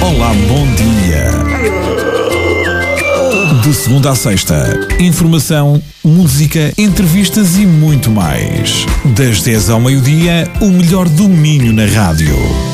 Olá, bom dia. De segunda à sexta, informação, música, entrevistas e muito mais. Das 10 ao meio-dia, o melhor do Minho na rádio.